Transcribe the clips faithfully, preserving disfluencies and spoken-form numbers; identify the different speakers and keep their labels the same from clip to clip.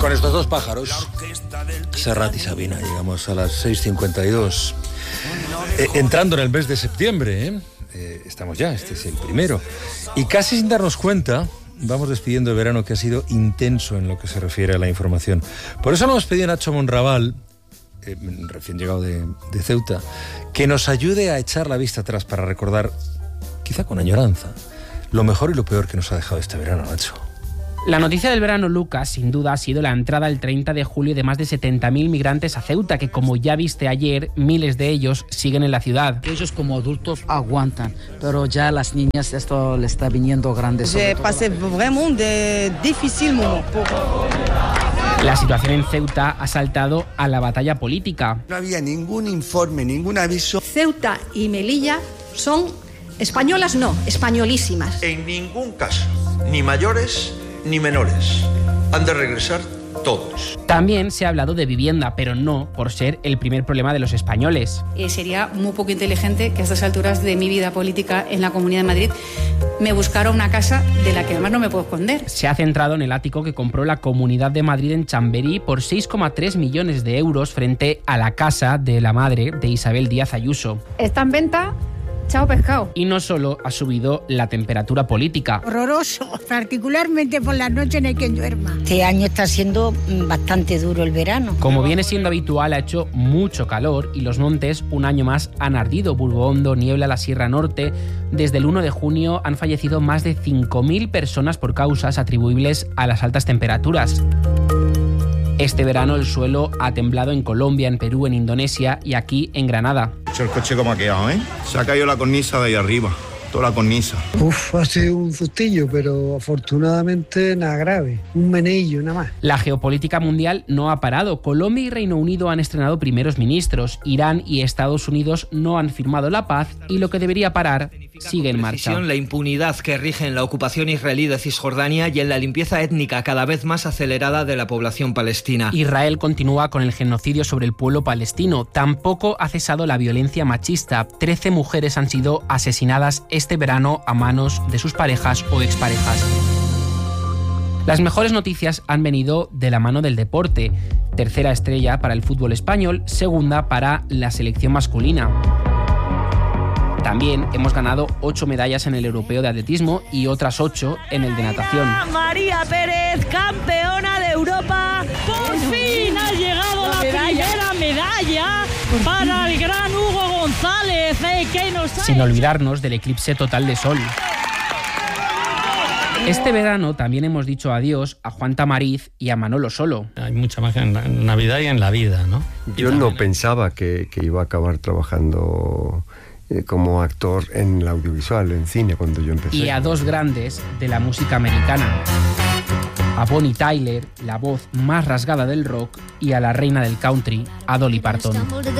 Speaker 1: con estos dos pájaros, Serrat y Sabina, llegamos a las seis cincuenta y dos. Eh, entrando en el mes de septiembre, ¿eh? Eh, estamos ya, este es el primero. Y casi sin darnos cuenta, vamos despidiendo el verano, que ha sido intenso en lo que se refiere a la información. Por eso nos hemos pedido a Nacho Monraval, eh, recién llegado de, de Ceuta, que nos ayude a echar la vista atrás para recordar, quizá con añoranza, lo mejor y lo peor que nos ha dejado este verano, Nacho.
Speaker 2: La noticia del verano, Lucas, sin duda ha sido la entrada el treinta de julio de más de setenta mil migrantes a Ceuta, que como ya viste ayer, miles de ellos siguen en la ciudad.
Speaker 3: Ellos como adultos aguantan, pero ya a las niñas esto le está viniendo grande.
Speaker 4: J'ai passé vraiment de difícil moment.
Speaker 2: La situación en Ceuta ha saltado a la batalla política.
Speaker 5: No había ningún informe, ningún aviso.
Speaker 6: Ceuta y Melilla son españolas, no, españolísimas.
Speaker 7: En ningún caso, ni mayores ni menores. Han de regresar todos.
Speaker 2: También se ha hablado de vivienda, pero no por ser el primer problema de los españoles.
Speaker 8: Eh, sería muy poco inteligente que a estas alturas de mi vida política en la Comunidad de Madrid me buscara una casa de la que además no me puedo esconder.
Speaker 2: Se ha centrado en el ático que compró la Comunidad de Madrid en Chamberí por seis coma tres millones de euros frente a la casa de la madre de Isabel Díaz Ayuso.
Speaker 8: Está en venta. Chao pescado.
Speaker 2: Y no solo ha subido la temperatura política.
Speaker 9: Horroroso, particularmente por la noche no hay quien duerma.
Speaker 10: Este año está siendo bastante duro el verano.
Speaker 2: Como viene siendo habitual, ha hecho mucho calor y los montes un año más han ardido. Burgondo, Niebla, la Sierra Norte. Desde el uno de junio han fallecido más de cinco mil personas por causas atribuibles a las altas temperaturas. Este verano el suelo ha temblado en Colombia, en Perú, en Indonesia y aquí en Granada.
Speaker 11: El coche como ha quedado, ¿eh? Se ha caído la cornisa de ahí arriba, toda la cornisa.
Speaker 12: Uf, ha sido un sustillo, pero afortunadamente nada grave. Un meneillo, nada más.
Speaker 2: La geopolítica mundial no ha parado. Colombia y Reino Unido han estrenado primeros ministros. Irán y Estados Unidos no han firmado la paz y lo que debería parar sigue en marcha.
Speaker 13: La impunidad que rige en la ocupación israelí de Cisjordania y en la limpieza étnica cada vez más acelerada de la población palestina.
Speaker 2: Israel continúa con el genocidio sobre el pueblo palestino. Tampoco ha cesado la violencia machista. Trece mujeres han sido asesinadas este verano a manos de sus parejas o exparejas. Las mejores noticias han venido de la mano del deporte. Tercera estrella para el fútbol español, segunda para la selección masculina. También hemos ganado ocho medallas en el europeo de atletismo y otras ocho en el de natación.
Speaker 14: María Pérez, campeona de Europa. Por fin ha llegado la, la primera medalla para el gran Hugo González, eh, que nos ha...
Speaker 2: Sin olvidarnos del eclipse total de sol. Este verano también hemos dicho adiós a Juan Tamariz y a Manolo Solo.
Speaker 15: Hay mucha magia en la Navidad y en la vida, ¿no?
Speaker 16: Yo no pensaba que, que iba a acabar trabajando como actor en el audiovisual, en cine, cuando yo empecé.
Speaker 2: Y a dos grandes de la música americana. A Bonnie Tyler, la voz más rasgada del rock, y a la reina del country, a Dolly Parton.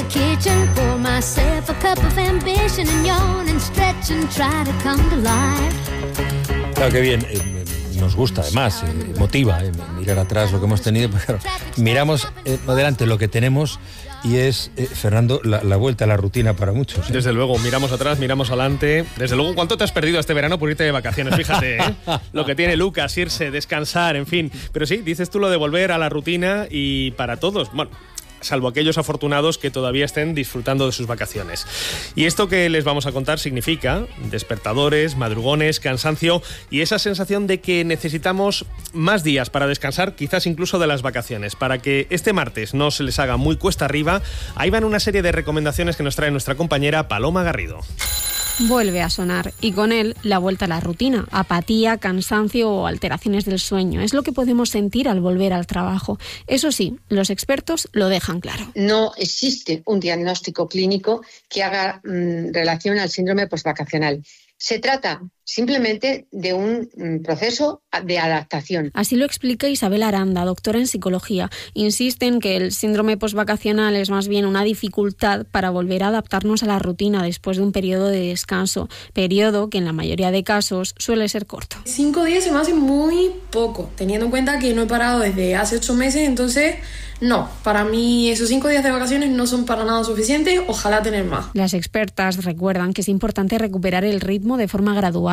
Speaker 1: Claro, que bien. Eh, nos gusta, además, eh, motiva eh, mirar atrás lo que hemos tenido. Pero miramos eh, adelante lo que tenemos y es, eh, Fernando, la, la vuelta a la rutina para muchos. ¿eh?
Speaker 17: Desde luego, miramos atrás, miramos adelante. Desde luego, ¿cuánto te has perdido este verano por irte de vacaciones? Fíjate, ¿eh? Lo que tiene Lucas, irse, descansar, en fin. Pero sí, dices tú lo de volver a la rutina y para todos, bueno, salvo aquellos afortunados que todavía estén disfrutando de sus vacaciones. Y esto que les vamos a contar significa despertadores, madrugones, cansancio y esa sensación de que necesitamos más días para descansar, quizás incluso de las vacaciones. Para que este martes no se les haga muy cuesta arriba, ahí van una serie de recomendaciones que nos trae nuestra compañera Paloma Garrido.
Speaker 18: Vuelve a sonar y con él la vuelta a la rutina, apatía, cansancio o alteraciones del sueño. Es lo que podemos sentir al volver al trabajo. Eso sí, los expertos lo dejan claro.
Speaker 19: No existe un diagnóstico clínico que haga mmm, relación al síndrome postvacacional. Se trata simplemente de un proceso de adaptación.
Speaker 18: Así lo explica Isabel Aranda, doctora en psicología. Insiste en que el síndrome postvacacional es más bien una dificultad para volver a adaptarnos a la rutina después de un periodo de descanso, periodo que en la mayoría de casos suele ser corto.
Speaker 20: Cinco días se me hace muy poco, teniendo en cuenta que no he parado desde hace ocho meses, entonces no, para mí esos cinco días de vacaciones no son para nada suficientes, ojalá tener más.
Speaker 18: Las expertas recuerdan que es importante recuperar el ritmo de forma gradual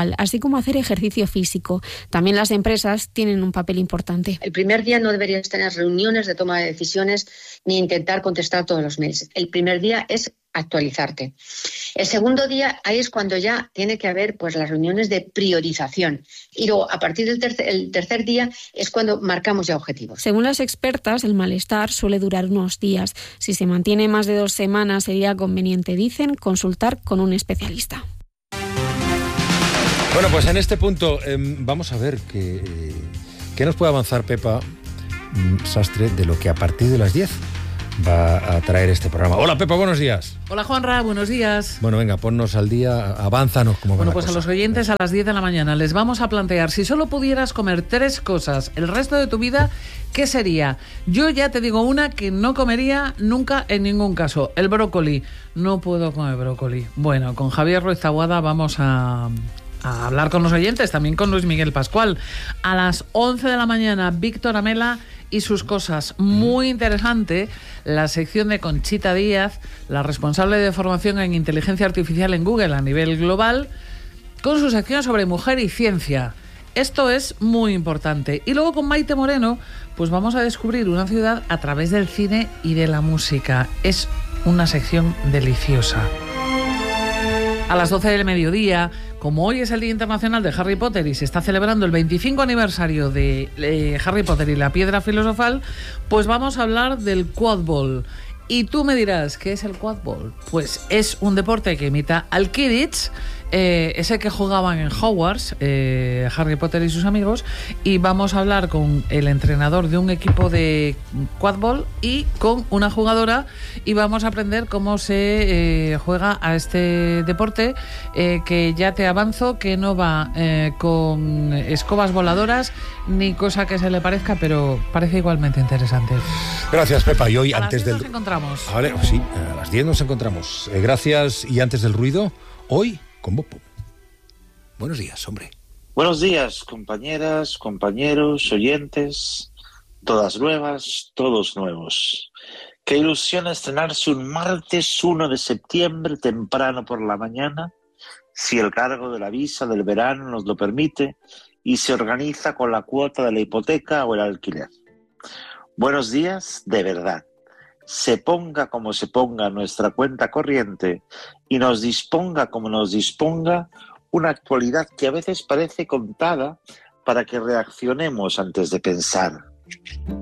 Speaker 18: sexual, así como hacer ejercicio físico. También las empresas tienen un papel importante.
Speaker 19: El primer día no deberías tener reuniones de toma de decisiones ni intentar contestar todos los mails. El primer día es actualizarte. El segundo día, ahí es cuando ya tiene que haber pues las reuniones de priorización. Y luego, a partir del tercer, el tercer día, es cuando marcamos ya objetivos.
Speaker 18: Según las expertas, el malestar suele durar unos días. Si se mantiene más de dos semanas, sería conveniente, dicen, consultar con un especialista.
Speaker 1: Bueno, pues en este punto eh, vamos a ver qué, eh, qué nos puede avanzar Pepa Sastre de lo que a partir de las diez va a traer este programa. Hola Pepa, buenos días.
Speaker 21: Hola Juanra, buenos días.
Speaker 1: Bueno, venga, ponnos al día, avánzanos como va
Speaker 21: Bueno,
Speaker 1: la
Speaker 21: pues
Speaker 1: cosa.
Speaker 21: A los oyentes a las diez de la mañana les vamos a plantear, si solo pudieras comer tres cosas el resto de tu vida, ¿qué sería? Yo ya te digo una que no comería nunca en ningún caso, el brócoli. No puedo comer brócoli. Bueno, con Javier Ruiz Taboada vamos a... a hablar con los oyentes, también con Luis Miguel Pascual. A las once de la mañana, Víctor Amela y sus cosas. Muy interesante la sección de Conchita Díaz, la responsable de formación en inteligencia artificial en Google a nivel global, con su sección sobre mujer y ciencia. Esto es muy importante. Y luego con Maite Moreno, pues vamos a descubrir una ciudad a través del cine y de la música. Es una sección deliciosa. A las doce del mediodía, como hoy es el Día Internacional de Harry Potter y se está celebrando el veinticinco aniversario de eh, Harry Potter y la Piedra Filosofal, pues vamos a hablar del quadball. Y tú me dirás, ¿qué es el quadball? Pues es un deporte que imita al Quidditch, eh, ese que jugaban en Hogwarts, eh, Harry Potter y sus amigos, y vamos a hablar con el entrenador de un equipo de quadball y con una jugadora, y vamos a aprender cómo se eh, juega a este deporte, eh, que ya te avanzo que no va eh, con escobas voladoras ni cosa que se le parezca, pero parece igualmente interesante.
Speaker 1: Gracias Pepa, y hoy
Speaker 21: a
Speaker 1: antes
Speaker 21: las diez
Speaker 1: del...
Speaker 21: nos encontramos.
Speaker 1: Ah, vale, sí, a las diez nos encontramos. Eh, gracias, y antes del ruido, hoy con Bopo. Buenos días, hombre.
Speaker 22: Buenos días, compañeras, compañeros, oyentes, todas nuevas, todos nuevos. Qué ilusión estrenarse un martes uno de septiembre temprano por la mañana, si el cargo de la visa del verano nos lo permite y se organiza con la cuota de la hipoteca o el alquiler. Buenos días de verdad. Se ponga como se ponga nuestra cuenta corriente y nos disponga como nos disponga una actualidad que a veces parece contada para que reaccionemos antes de pensar.